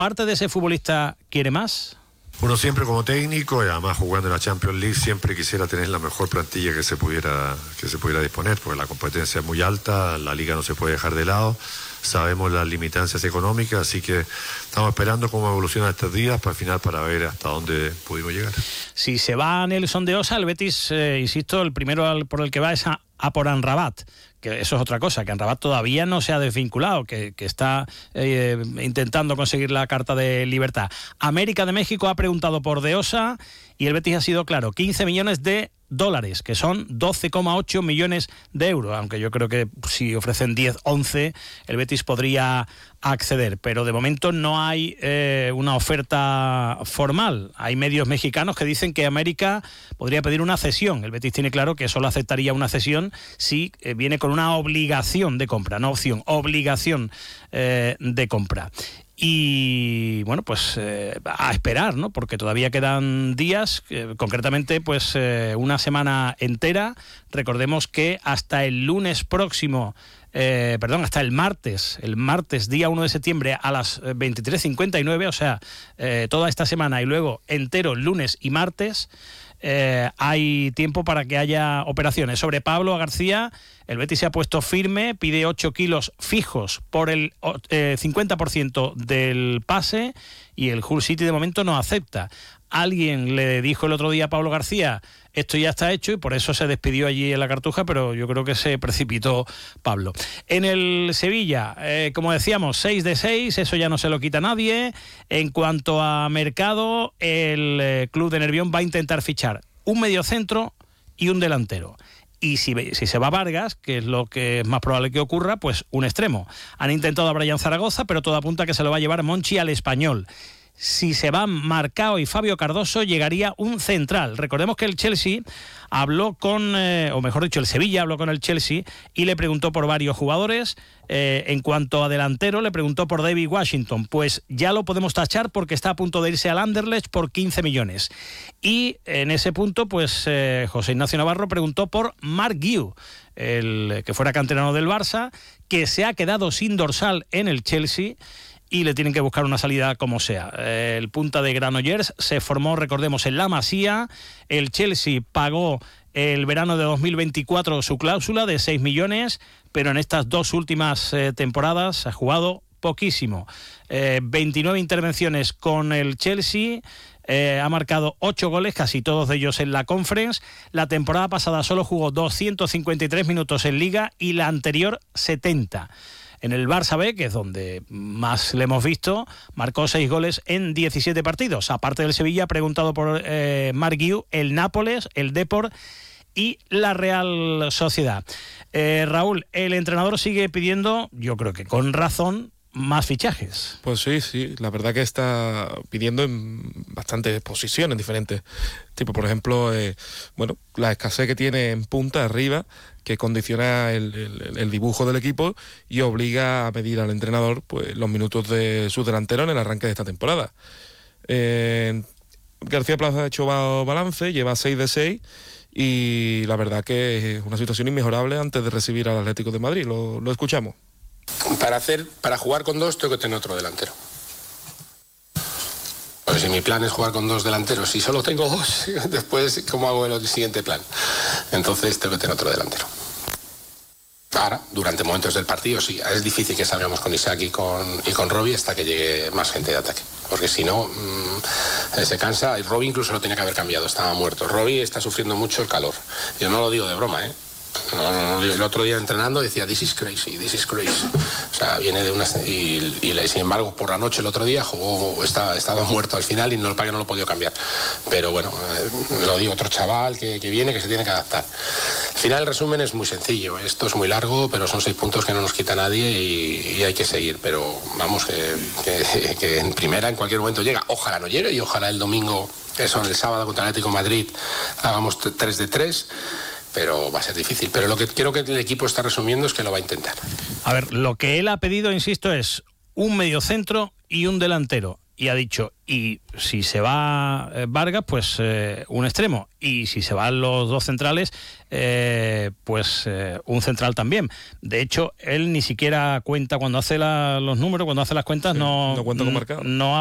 ¿parte de ese futbolista quiere más? Uno siempre como técnico, y además jugando en la Champions League, siempre quisiera tener la mejor plantilla que se pudiera disponer, porque la competencia es muy alta, la liga no se puede dejar de lado, sabemos las limitancias económicas, así que estamos esperando cómo evolucionan estos días para al final para ver hasta dónde pudimos llegar. Si se va Nelson de Osa, el Betis, insisto, el primero por el que va es a por Amrabat, que eso es otra cosa, que Amrabat todavía no se ha desvinculado, que está intentando conseguir la carta de libertad. América de México ha preguntado por De Osa y el Betis ha sido claro, 15 millones de dólares, que son 12,8 millones de euros, aunque yo creo que si ofrecen 10, 11, el Betis podría acceder, pero de momento no hay una oferta formal. Hay medios mexicanos que dicen que América podría pedir una cesión. El Betis tiene claro que solo aceptaría una cesión si viene con una obligación de compra, no opción, obligación de compra. Y bueno, pues a esperar, ¿no? Porque todavía quedan días, concretamente pues una semana entera. Recordemos que hasta el lunes próximo, hasta el martes día 1 de septiembre a las 23:59, o sea, toda esta semana y luego entero lunes y martes, hay tiempo para que haya operaciones. Sobre Pablo García, el Betis se ha puesto firme, pide 8 kilos fijos por el 50% del pase y el Hull City de momento no acepta. Alguien le dijo el otro día a Pablo García, esto ya está hecho, y por eso se despidió allí en la Cartuja, pero yo creo que se precipitó Pablo. En el Sevilla, como decíamos, 6 de 6, eso ya no se lo quita nadie. En cuanto a mercado, el club de Nervión va a intentar fichar un mediocentro y un delantero. Y si se va Vargas, que es lo que es más probable que ocurra, pues un extremo. Han intentado a Brian Zaragoza, pero todo apunta a que se lo va a llevar Monchi al Español. Si se van Marcao y Fabio Cardoso, llegaría un central. Recordemos que el Chelsea habló con, o mejor dicho, el Sevilla habló con el Chelsea y le preguntó por varios jugadores. En cuanto a delantero, le preguntó por David Washington. Pues ya lo podemos tachar porque está a punto de irse al Anderlecht por 15 millones. Y en ese punto, pues José Ignacio Navarro preguntó por Marc Guiu, el que fuera canterano del Barça, que se ha quedado sin dorsal en el Chelsea y le tienen que buscar una salida como sea. El punta de Granollers se formó, recordemos, en la Masía. El Chelsea pagó el verano de 2024 su cláusula de 6 millones, pero en estas dos últimas temporadas ha jugado poquísimo. 29 intervenciones con el Chelsea, ha marcado 8 goles, casi todos de ellos en la Conference. La temporada pasada solo jugó 253 minutos en Liga y la anterior 70. En el Barça B, que es donde más le hemos visto, marcó 6 goles en 17 partidos. Aparte del Sevilla, preguntado por Marc Guiu, el Nápoles, el Depor y la Real Sociedad. Raúl, el entrenador sigue pidiendo, yo creo que con razón, más fichajes. Pues sí, la verdad que está pidiendo en bastantes posiciones diferentes. Tipo, por ejemplo, la escasez que tiene en punta arriba, que condiciona el dibujo del equipo y obliga a medir al entrenador pues los minutos de sus delanteros en el arranque de esta temporada. García Plaza ha hecho balance, lleva 6 de 6 y la verdad que es una situación inmejorable antes de recibir al Atlético de Madrid. Lo escuchamos. Para jugar con 2 tengo que tener otro delantero. Pues si mi plan es jugar con 2 delanteros y solo tengo 2, después ¿cómo hago el siguiente plan? Entonces tengo que tener otro delantero. Ahora, durante momentos del partido sí, es difícil que salgamos con Isaac y con Robbie hasta que llegue más gente de ataque, porque si no se cansa. Y Robbie incluso lo tenía que haber cambiado, estaba muerto. Robbie está sufriendo mucho el calor. Yo no lo digo de broma, No, el otro día entrenando decía this is crazy. O sea, viene de una y sin embargo por la noche el otro día jugó, estaba muerto al final y no lo he podido cambiar. Pero bueno, lo digo, otro chaval que viene, que se tiene que adaptar. Al final el resumen es muy sencillo. Esto es muy largo, pero son 6 puntos que no nos quita nadie y hay que seguir. Pero vamos, que en primera en cualquier momento llega. Ojalá no llegue y ojalá el domingo, eso, el sábado contra el Atlético de Madrid, hagamos 3 de 3. Pero va a ser difícil. Pero lo que creo que el equipo está resumiendo es que lo va a intentar. A ver, lo que él ha pedido, insisto, es un mediocentro y un delantero. y ha dicho, y si se va Vargas, pues un extremo, y si se van los dos centrales, pues un central también. De hecho, él ni siquiera cuenta cuando hace los números, cuando hace las cuentas, no cuenta con marcado. No